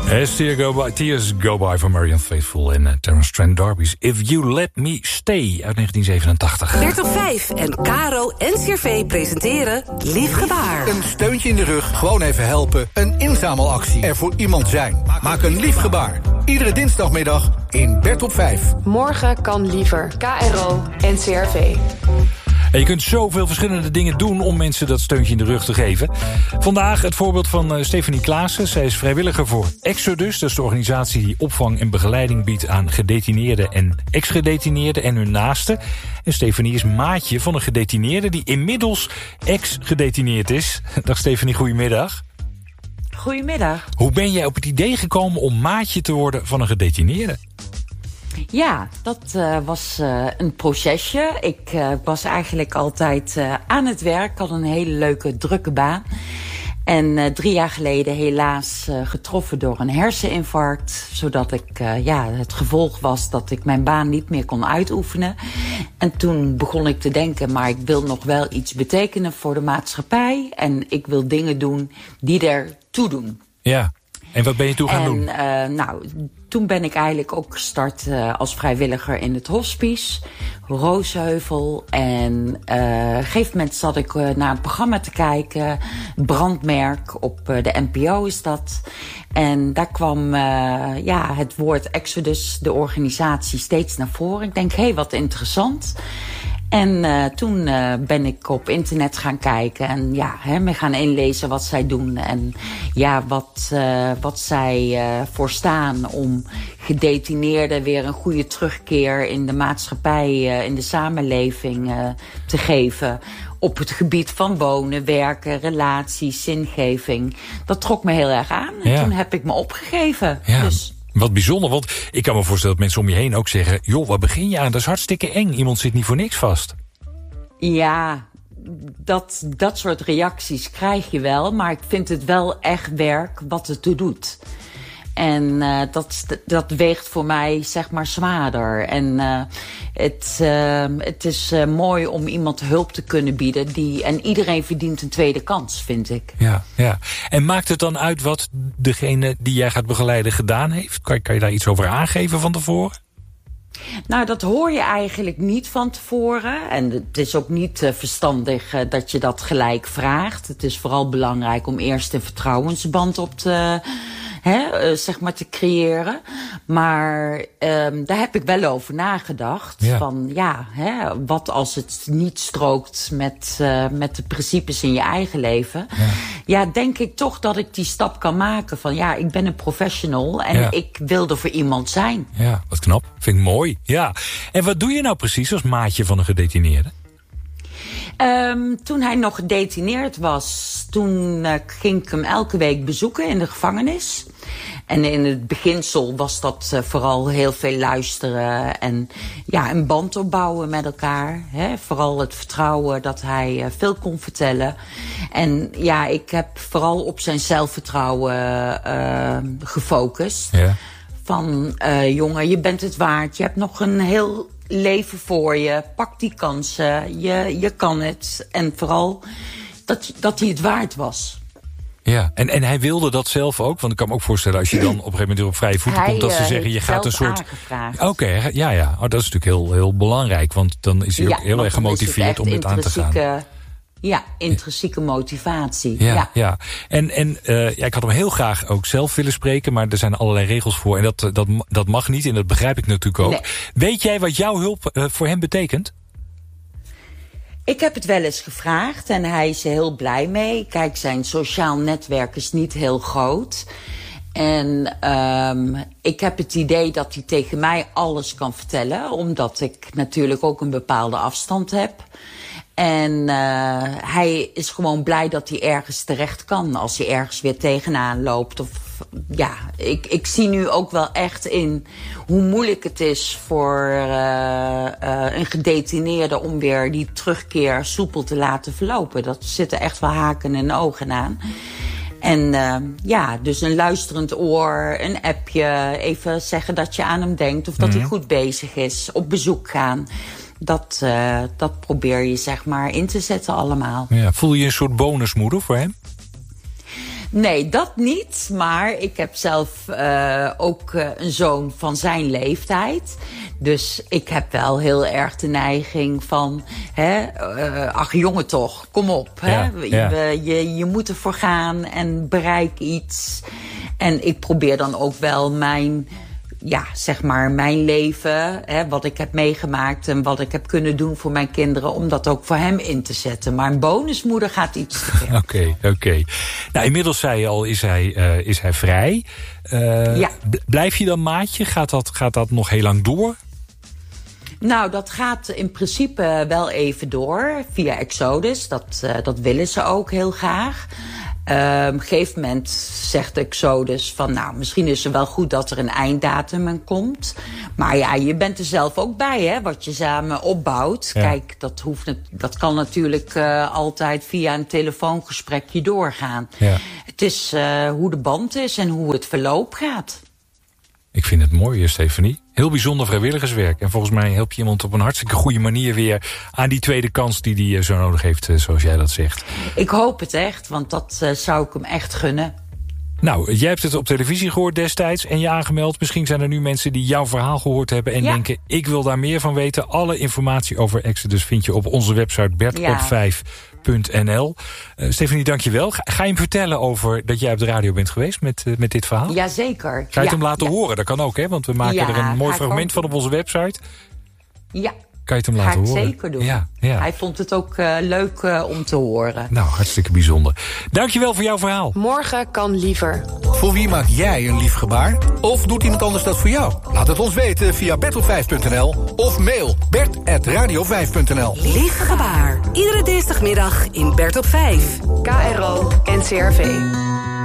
Tears Go By van Marianne Faithfull en Terence Trent D'Arby's If You Let Me Stay uit 1987. Bert op 5 en Caro en CRV presenteren Lief Gebaar. Een steuntje in de rug, gewoon even helpen. Een inzamelactie, er voor iemand zijn. Maak een lief gebaar. Iedere dinsdagmiddag in Bert op 5. Morgen kan liever. KRO en CRV. En je kunt zoveel verschillende dingen doen om mensen dat steuntje in de rug te geven. Vandaag het voorbeeld van Stephanie Klaassen. Zij is vrijwilliger voor Exodus. Dat is de organisatie die opvang en begeleiding biedt aan gedetineerden en ex-gedetineerden en hun naasten. En Stephanie is maatje van een gedetineerde die inmiddels ex-gedetineerd is. Dag Stephanie, goedemiddag. Goedemiddag. Hoe ben jij op het idee gekomen om maatje te worden van een gedetineerde? Ja, dat was een procesje. Ik was eigenlijk altijd aan het werk. Ik had een hele leuke, drukke baan. En 3 jaar geleden helaas getroffen door een herseninfarct. Zodat ik, het gevolg was dat ik mijn baan niet meer kon uitoefenen. En toen begon ik te denken, maar ik wil nog wel iets betekenen voor de maatschappij. En ik wil dingen doen die ertoe doen. Ja, en wat ben je toen gaan doen? Toen ben ik eigenlijk ook gestart als vrijwilliger in het hospice, Rozenheuvel. En op een gegeven moment zat ik naar een programma te kijken, Brandmerk, op de NPO is dat. En daar kwam het woord Exodus, de organisatie, steeds naar voren. Ik denk, hé, wat interessant. En toen ben ik op internet gaan kijken en me gaan inlezen wat zij doen. En wat zij voor staan om gedetineerden weer een goede terugkeer in de maatschappij, in de samenleving te geven. Op het gebied van wonen, werken, relaties, zingeving. Dat trok me heel erg aan. En toen heb ik me opgegeven. Ja. Dus wat bijzonder, want ik kan me voorstellen dat mensen om je heen ook zeggen, joh, waar begin je aan? Dat is hartstikke eng. Iemand zit niet voor niks vast. Ja, dat soort reacties krijg je wel. Maar ik vind het wel echt werk wat het toe doet. En dat weegt voor mij, zeg maar, zwaarder. En het is mooi om iemand hulp te kunnen bieden. En iedereen verdient een tweede kans, vind ik. Ja. En maakt het dan uit wat degene die jij gaat begeleiden gedaan heeft? Kan je daar iets over aangeven van tevoren? Nou, dat hoor je eigenlijk niet van tevoren. En het is ook niet verstandig dat je dat gelijk vraagt. Het is vooral belangrijk om eerst een vertrouwensband op te creëren. Maar daar heb ik wel over nagedacht. Ja. Van wat als het niet strookt met de principes in je eigen leven. Ja, denk ik toch dat ik die stap kan maken van ik ben een professional en ik wil er voor iemand zijn. Ja, wat knap. Vind ik mooi. Ja. En wat doe je nou precies als maatje van een gedetineerde? Toen hij nog gedetineerd was, toen ging ik hem elke week bezoeken in de gevangenis. En in het beginsel was dat vooral heel veel luisteren en een band opbouwen met elkaar. Vooral het vertrouwen dat hij veel kon vertellen. En ik heb vooral op zijn zelfvertrouwen gefocust. Ja. Van jongen, je bent het waard, je hebt nog een heel leven voor je, pak die kansen, je kan het. En vooral dat hij het waard was. Ja, en hij wilde dat zelf ook? Want ik kan me ook voorstellen, als je dan op een gegeven moment weer op vrije voeten komt, dat ze zeggen, je gaat een soort. Oké, ja. Oh, dat is natuurlijk heel belangrijk, want dan is hij ook heel erg gemotiveerd om dit aan te gaan. Ja, intrinsieke motivatie. Ja. En ik had hem heel graag ook zelf willen spreken, maar er zijn allerlei regels voor. En dat mag niet, en dat begrijp ik natuurlijk ook. Nee. Weet jij wat jouw hulp voor hem betekent? Ik heb het wel eens gevraagd en hij is er heel blij mee. Kijk, zijn sociaal netwerk is niet heel groot. En ik heb het idee dat hij tegen mij alles kan vertellen, omdat ik natuurlijk ook een bepaalde afstand heb. En hij is gewoon blij dat hij ergens terecht kan als hij ergens weer tegenaan loopt. Ik zie nu ook wel echt in hoe moeilijk het is voor een gedetineerde om weer die terugkeer soepel te laten verlopen. Dat zitten echt wel haken en ogen aan. En dus een luisterend oor, een appje, even zeggen dat je aan hem denkt of dat hij goed bezig is, op bezoek gaan. Dat probeer je zeg maar in te zetten allemaal. Ja, voel je een soort bonusmoeder voor hem? Nee, dat niet. Maar ik heb zelf ook een zoon van zijn leeftijd. Dus ik heb wel heel erg de neiging van... ach, jongen toch, kom op. Ja, Je moet ervoor gaan en bereik iets. En ik probeer dan ook wel mijn leven, wat ik heb meegemaakt... en wat ik heb kunnen doen voor mijn kinderen... om dat ook voor hem in te zetten. Maar een bonusmoeder gaat iets te ver. Oké. Nou, inmiddels zei je al, is hij vrij. Blijf je dan maatje? Gaat dat nog heel lang door? Nou, dat gaat in principe wel even door via Exodus. Dat willen ze ook heel graag. Op een gegeven moment zegt Exodus van... nou, misschien is het wel goed dat er een einddatum aan komt. Maar ja, je bent er zelf ook bij, hè, wat je samen opbouwt. Ja. Kijk, dat kan natuurlijk altijd via een telefoongesprekje doorgaan. Ja. Het is hoe de band is en hoe het verloop gaat. Ik vind het mooi, Stefanie. Heel bijzonder vrijwilligerswerk. En volgens mij help je iemand op een hartstikke goede manier weer... aan die tweede kans die hij zo nodig heeft, zoals jij dat zegt. Ik hoop het echt, want dat zou ik hem echt gunnen. Nou, jij hebt het op televisie gehoord destijds en je aangemeld. Misschien zijn er nu mensen die jouw verhaal gehoord hebben... en denken, ik wil daar meer van weten. Alle informatie over Exodus vind je op onze website bertop5.nl. Stefanie, dank je wel. Ga je hem vertellen over dat jij op de radio bent geweest met dit verhaal? Jazeker. Ga je het hem laten horen? Dat kan ook, hè? Want we maken er een mooi fragment van op onze website. Ja. Kan je het hem laten horen? Ga ik zeker doen. Ja. Hij vond het ook leuk om te horen. Nou, hartstikke bijzonder. Dankjewel voor jouw verhaal. Morgen kan liever. Voor wie maak jij een lief gebaar? Of doet iemand anders dat voor jou? Laat het ons weten via bertop5.nl of mail bert@radio5.nl. Lief gebaar. Iedere dinsdagmiddag in Bert op 5. KRO NCRV.